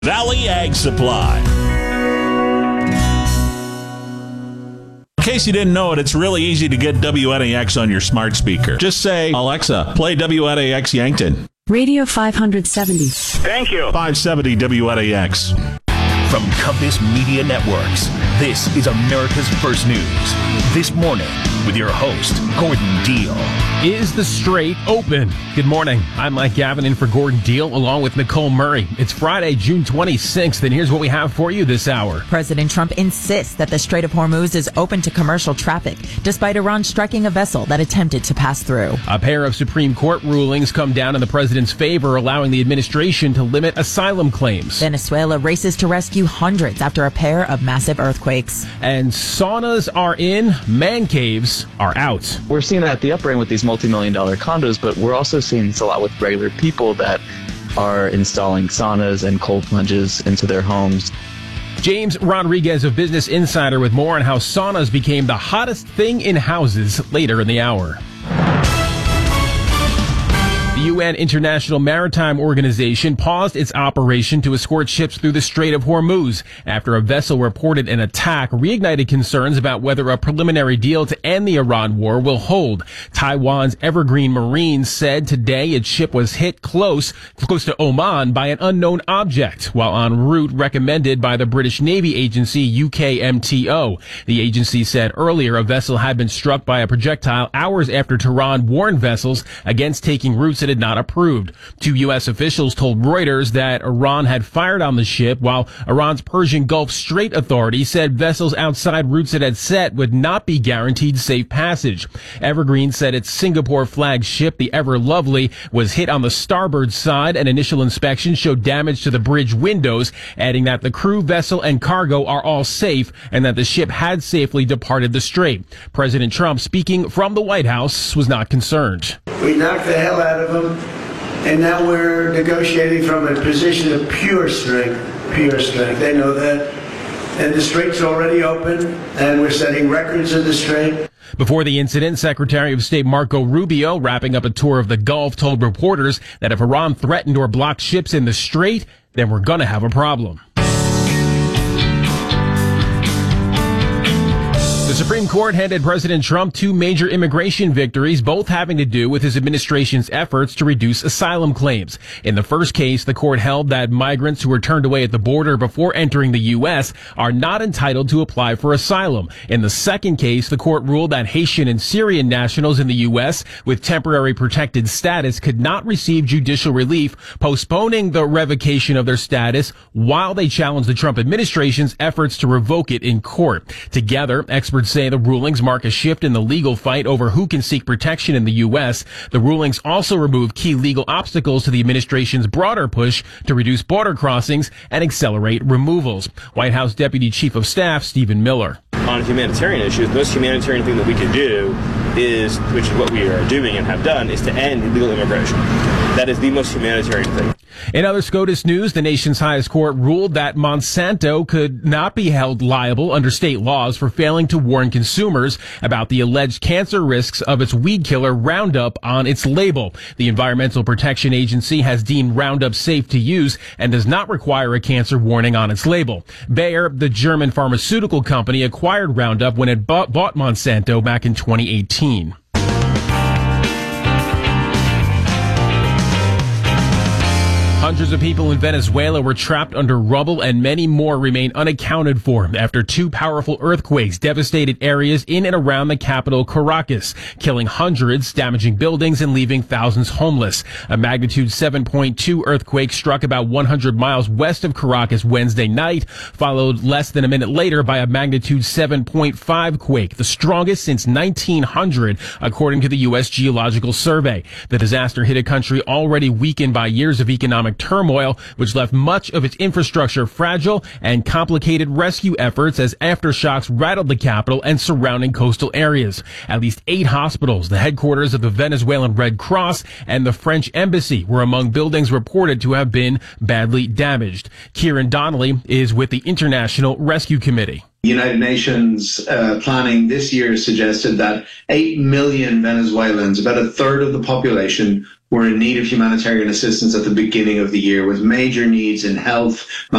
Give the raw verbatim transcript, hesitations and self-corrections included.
Valley Ag Supply. In case you didn't know it, it's really easy to get W N A X on your smart speaker. Just say, Alexa, play W N A X Yankton. Radio five seventy. Thank you. five seventy W N A X. From Compass Media Networks, this is America's First News. This morning, with your host, Gordon Deal. Is the Strait open? Good morning. I'm Mike Gavin in for Gordon Deal, along with Nicole Murray. It's Friday, June twenty-sixth, and here's what we have for you this hour. President Trump insists that the Strait of Hormuz is open to commercial traffic, despite Iran striking a vessel that attempted to pass through. A pair of Supreme Court rulings come down in the president's favor, allowing the administration to limit asylum claims. Venezuela races to rescue hundreds after a pair of massive earthquakes. And saunas are in, man caves are out. We're seeing that at the upper end with these multi-million dollar condos, but we're also seeing this a lot with regular people that are installing saunas and cold plunges into their homes. James Rodriguez of Business Insider with more on how saunas became the hottest thing in houses later in the hour. The U N International Maritime Organization paused its operation to escort ships through the Strait of Hormuz after a vessel reported an attack reignited concerns about whether a preliminary deal to end the Iran war will hold. Taiwan's Evergreen Marine said today its ship was hit close, close to Oman by an unknown object while en route recommended by the British Navy agency U K M T O. The agency said earlier a vessel had been struck by a projectile hours after Tehran warned vessels against taking routes it had not approved. Two U S officials told Reuters that Iran had fired on the ship, while Iran's Persian Gulf Strait Authority said vessels outside routes it had set would not be guaranteed safe passage. Evergreen said its Singapore flagged ship, the Ever Lovely, was hit on the starboard side, and initial inspection showed damage to the bridge windows, adding that the crew, vessel, and cargo are all safe and that the ship had safely departed the strait. President Trump, speaking from the White House, was not concerned. We knocked the hell out of them, and now we're negotiating from a position of pure strength, pure strength. They know that. And the strait's already open, and we're setting records in the strait. Before the incident, Secretary of State Marco Rubio, wrapping up a tour of the Gulf, told reporters that if Iran threatened or blocked ships in the strait, then we're going to have a problem. The Supreme Court handed President Trump two major immigration victories, both having to do with his administration's efforts to reduce asylum claims. In the first case, the court held that migrants who were turned away at the border before entering the U S are not entitled to apply for asylum. In the second case, the court ruled that Haitian and Syrian nationals in the U S with temporary protected status could not receive judicial relief, postponing the revocation of their status while they challenged the Trump administration's efforts to revoke it in court. Together, experts say the rulings mark a shift in the legal fight over who can seek protection in the U S. The rulings also remove key legal obstacles to the administration's broader push to reduce border crossings and accelerate removals. White House Deputy Chief of Staff Stephen Miller. On humanitarian issues, the most humanitarian thing that we can do is, which is what we are doing and have done, is to end illegal immigration. That is the most humanitarian thing. In other SCOTUS news, the nation's highest court ruled that Monsanto could not be held liable under state laws for failing to warn consumers about the alleged cancer risks of its weed killer Roundup on its label. The Environmental Protection Agency has deemed Roundup safe to use and does not require a cancer warning on its label. Bayer, the German pharmaceutical company, acquired Roundup when it bought, bought Monsanto back in twenty eighteen. Hundreds of people in Venezuela were trapped under rubble and many more remain unaccounted for after two powerful earthquakes devastated areas in and around the capital Caracas, killing hundreds, damaging buildings, and leaving thousands homeless. A magnitude seven point two earthquake struck about one hundred miles west of Caracas Wednesday night, followed less than a minute later by a magnitude seven point five quake, the strongest since nineteen hundred, according to the U S Geological Survey. The disaster hit a country already weakened by years of economic turmoil, which left much of its infrastructure fragile and complicated rescue efforts as aftershocks rattled the capital and surrounding coastal areas. At least eight hospitals, the headquarters of the Venezuelan Red Cross, and the French Embassy were among buildings reported to have been badly damaged. Kieran Donnelly is with the International Rescue Committee. The United Nations uh, planning this year suggested that eight million Venezuelans, about a third of the population, were in need of humanitarian assistance at the beginning of the year, with major needs in health,